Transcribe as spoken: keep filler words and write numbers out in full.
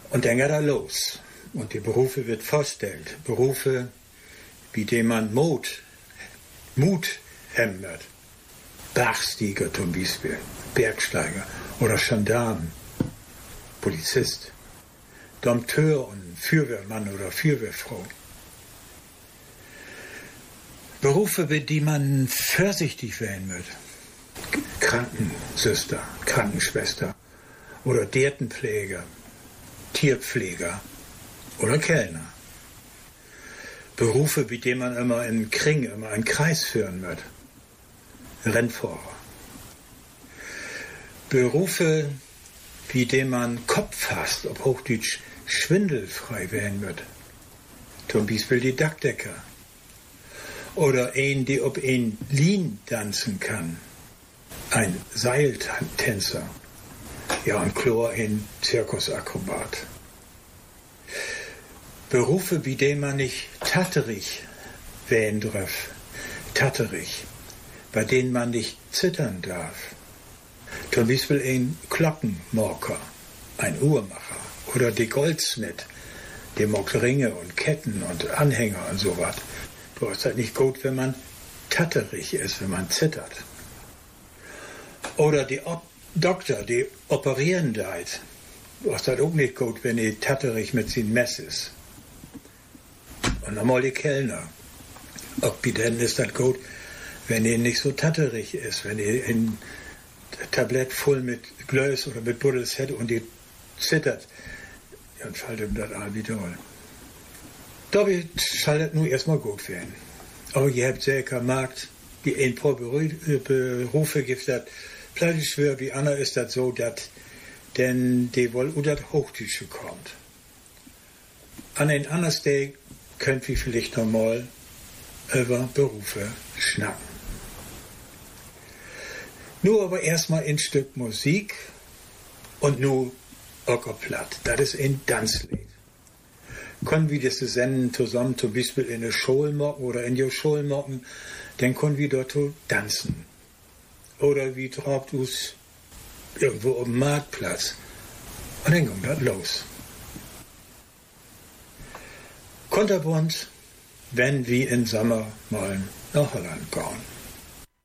Und dann geht er los. Und die Berufe wird vorgestellt. Berufe, wie dem man Mut, Mut hemmt. Bergsteiger zum Beispiel, Bergsteiger oder Gendarm, Polizist, Dompteur und Feuerwehrmann oder Feuerwehrfrau. Berufe, bei die man vorsichtig werden wird. Krankensüster, Krankenschwester oder Diertenpfleger, Tierpfleger oder Kellner. Berufe, bei denen man immer einen Kring, immer einen Kreis führen wird. Rennfahrer. Berufe, wie dem man Kopf hasst, ob Hochdeutsch schwindelfrei werden wird. Zum Beispiel die Dachdecker. Oder ein, der ob ein Lin tanzen kann. Ein Seiltänzer. Ja, und Chlor ein Zirkusakrobat. Berufe, wie dem man nicht tatterig werden darf. Tatterig. Bei denen man nicht zittern darf. Zum Beispiel ein Glockenmorker, ein Uhrmacher oder die Goldsmith, der macht Ringe und Ketten und Anhänger und sowas. Du hast halt nicht gut, wenn man tatterig ist, wenn man zittert. Oder die Op- Doktor, die operieren deit. Du hast halt auch nicht gut, wenn die tatterig mit seinem Mess ist. Und nochmal die Kellner. Ob die denn ist das gut, wenn die nicht so tatterig ist, wenn die ein Tablett voll mit Glöß oder mit Buddels hätte und die zittert, dann fällt ihm das Albidol. Dabei soll das nur erstmal gut werden. Aber ihr habt sicher gemerkt, die ein paar Berufe gibt das, vielleicht schwer wie Anna ist das so, dass denn die wohl unter das Hochdeutsche kommt. An ein anderes Tag könnt ihr vielleicht nochmal über Berufe schnacken. Nur aber erstmal ein Stück Musik und nur Ockerplatt. Das ist ein Tanzlied. Können wir das senden zusammen, zum Beispiel in der Schule machen oder in der Schule machen, dann können wir dort tanzen. Oder wie drauf du es irgendwo auf dem Marktplatz. Und dann kommt das los. Konterbund, wenn wir im Sommer mal nach Holland gehen.